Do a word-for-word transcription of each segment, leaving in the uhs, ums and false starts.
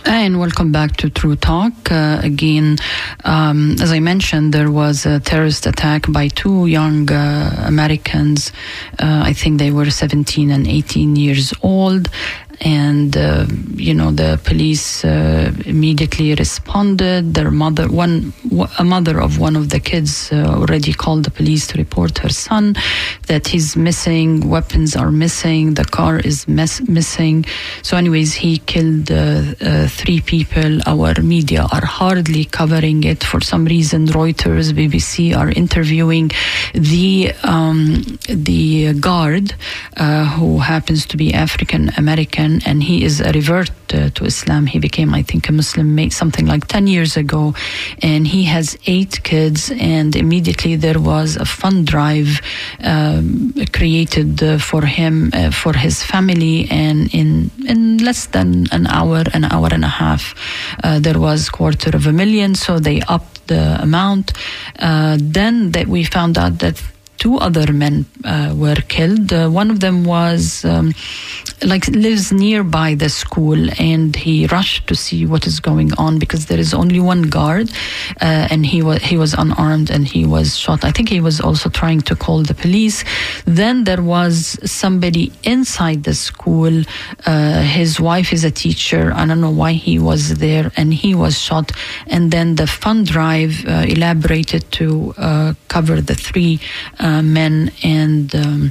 And welcome back to True Talk. Uh, again, um, as I mentioned, there was a terrorist attack by two young uh, Americans. Uh, I think they were seventeen and eighteen years old. And, uh, you know, the police uh, immediately responded. Their mother, one, a mother of one of the kids uh, already called the police to report her son that he's missing, weapons are missing, the car is miss- missing. So anyways, he killed uh, uh, three people. Our media are hardly covering it. For some reason, Reuters, B B C are interviewing the, um, the guard uh, who happens to be African American. And he is a revert uh, to Islam. He became, I think, a Muslim something like ten years ago. And he has eight kids. And immediately there was a fund drive um, created uh, for him, uh, for his family. And in, in less than an hour, an hour and a half, uh, there was quarter of a million. So they upped the amount. Uh, then that we found out that two other men uh, were killed. Uh, one of them was um, like lives nearby the school, and he rushed to see what is going on because there is only one guard, uh, and he was he was unarmed and he was shot. I think he was also trying to call the police. Then there was somebody inside the school. Uh, his wife is a teacher. I don't know why he was there, and he was shot. And then the fund drive uh, elaborated to uh, cover the three Uh, men, and um,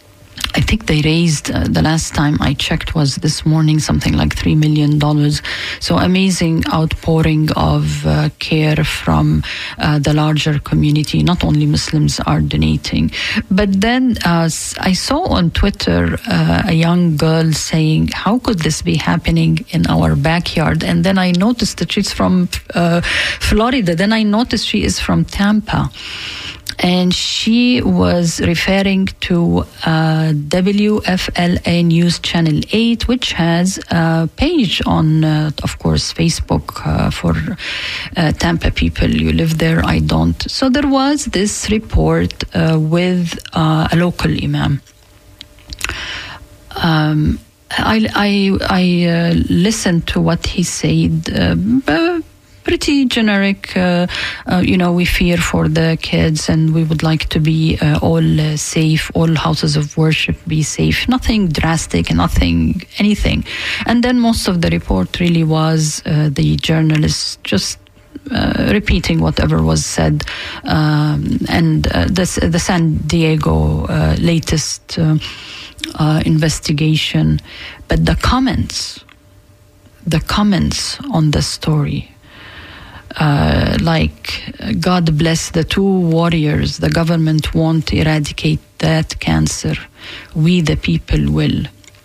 I think they raised, uh, the last time I checked was this morning, something like three million dollars. So amazing outpouring of uh, care from uh, the larger community. Not only Muslims are donating. But then uh, I saw on Twitter uh, a young girl saying, how could this be happening in our backyard? And then I noticed that she's from uh, Florida. Then I noticed she is from Tampa. And she was referring to uh, W F L A News Channel eight, which has a page on, uh, of course, Facebook uh, for uh, Tampa people. You live there, I don't. So there was this report uh, with uh, a local imam. Um, I, I, I uh, listened to what he said, uh, but pretty generic, uh, uh, you know, we fear for the kids and we would like to be uh, all uh, safe, all houses of worship be safe, nothing drastic, nothing, anything. And then most of the report really was uh, the journalist just Uh, repeating whatever was said, um, and uh, this, the San Diego uh, latest uh, uh, investigation. But the comments, the comments on the story, uh, like, God bless the two warriors, the government won't eradicate that cancer, we the people will.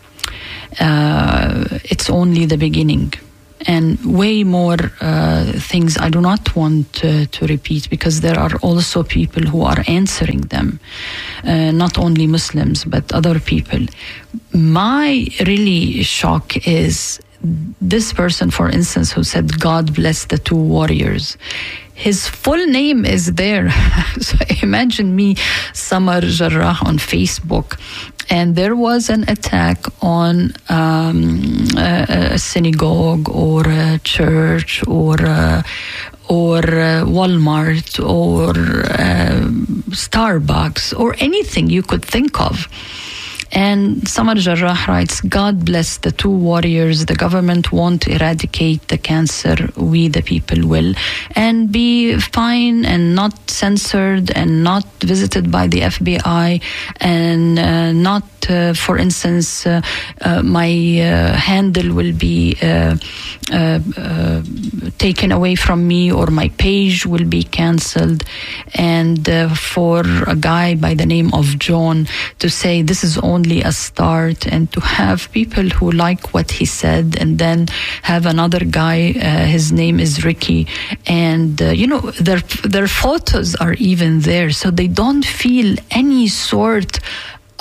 Uh, it's only the beginning. And way more uh, things I do not want uh, to repeat, because there are also people who are answering them, uh, not only Muslims, but other people. My really shock is this person, for instance, who said, God bless the two warriors. His full name is there. So imagine me, Samar Jarrah, on Facebook, and there was an attack on um, a, a synagogue or a church or a, or a Walmart or a Starbucks or anything you could think of. And Samar Jarrah writes, God bless the two warriors. The government won't eradicate the cancer. We, the people, will. And be fine and not censored and not visited by the F B I and uh, not, uh, for instance, uh, uh, my uh, handle will be uh, uh, uh, taken away from me, or my page will be cancelled. And uh, for a guy by the name of John to say this is only a start, and to have people who like what he said, and then have another guy, uh, his name is Ricky, and uh, you know, their their photos are even there, so they don't feel any sort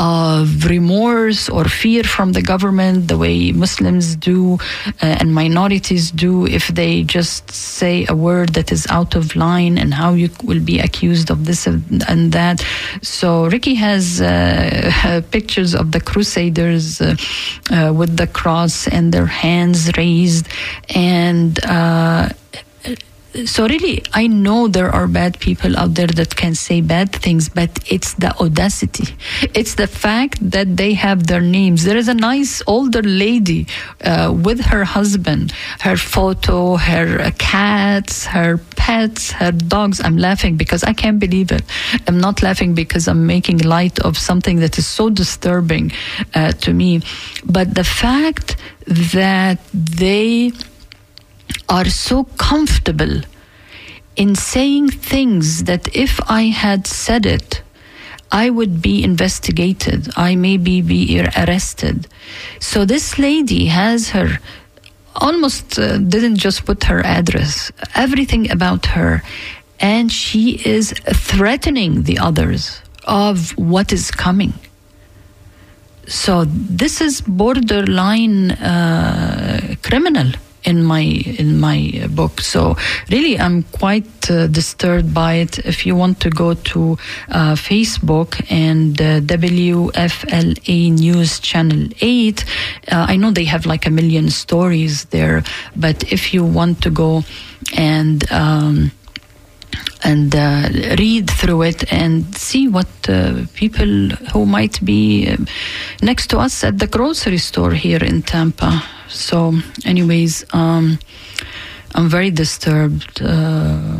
of remorse or fear from the government, the way Muslims do uh, and minorities do if they just say a word that is out of line, and how you will be accused of this and that. So Ricky has uh, pictures of the Crusaders uh, uh, with the cross and their hands raised, and uh, so really, I know there are bad people out there that can say bad things, but it's the audacity. It's the fact that they have their names. There is a nice older lady uh, with her husband, her photo, her cats, her pets, her dogs. I'm laughing because I can't believe it. I'm not laughing because I'm making light of something that is so disturbing uh, to me. But the fact that they are so comfortable in saying things that if I had said it, I would be investigated. I maybe be arrested. So this lady has her, almost uh, didn't just put her address, everything about her, and she is threatening the others of what is coming. So this is borderline uh, criminal in my in my book. So really, I'm quite uh, disturbed by it. If you want to go to uh, Facebook and uh, W F L A News Channel eight, uh, I know they have like a million stories there, but if you want to go and um, and uh, read through it and see what uh, people who might be uh, next to us at the grocery store here in Tampa. So anyways, um, I'm very disturbed uh,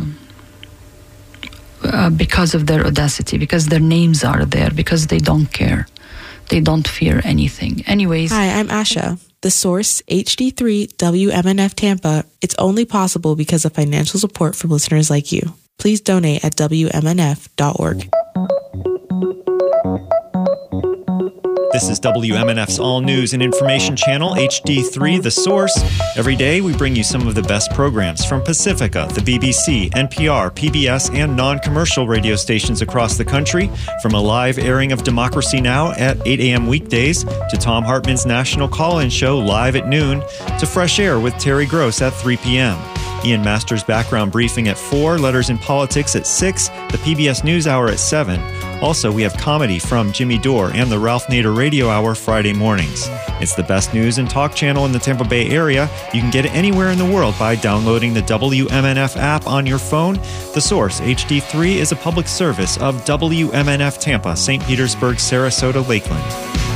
uh, because of their audacity, because their names are there, because they don't care. They don't fear anything. Anyways. Hi, I'm Asha. The Source, H D three W M N F Tampa. It's only possible because of financial support from listeners like you. Please donate at W M N F dot org. This is W M N F's All News and Information Channel, H D three, The Source. Every day, we bring you some of the best programs from Pacifica, the B B C, N P R, P B S, and non-commercial radio stations across the country, from a live airing of Democracy Now! At eight a.m. weekdays, to Tom Hartman's National Call-In Show live at noon, to Fresh Air with Terry Gross at three p.m., Ian Masters' Background Briefing at four, Letters in Politics at six, the P B S NewsHour at seven. Also, we have comedy from Jimmy Dore and the Ralph Nader Radio Hour Friday mornings. It's the best news and talk channel in the Tampa Bay area. You can get it anywhere in the world by downloading the W M N F app on your phone. The Source, H D three, is a public service of W M N F Tampa, Saint Petersburg, Sarasota, Lakeland.